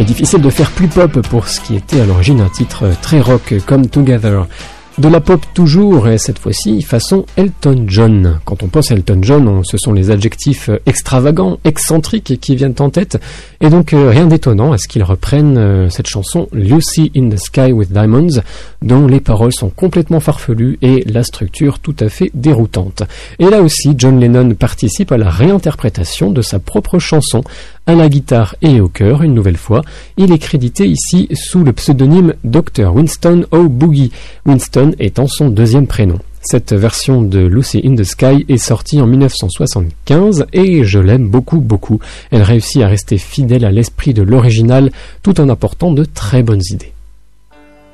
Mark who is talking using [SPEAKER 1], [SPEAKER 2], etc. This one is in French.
[SPEAKER 1] Et difficile de faire plus pop pour ce qui était à l'origine un titre très rock comme Together. De la pop toujours, et cette fois-ci façon Elton John. Quand on pense à Elton John, ce sont les adjectifs extravagants, excentriques qui viennent en tête, et donc rien d'étonnant à ce qu'ils reprennent cette chanson Lucy in the Sky with Diamonds, dont les paroles sont complètement farfelues et la structure tout à fait déroutante. Et là aussi, John Lennon participe à la réinterprétation de sa propre chanson, à la guitare et au chœur une nouvelle fois. Il est crédité ici sous le pseudonyme Dr. Winston O'Boogie, Winston étant son deuxième prénom. Cette version de Lucy in the Sky est sortie en 1975 et je l'aime beaucoup. Elle réussit à rester fidèle à l'esprit de l'original tout en apportant de très bonnes idées.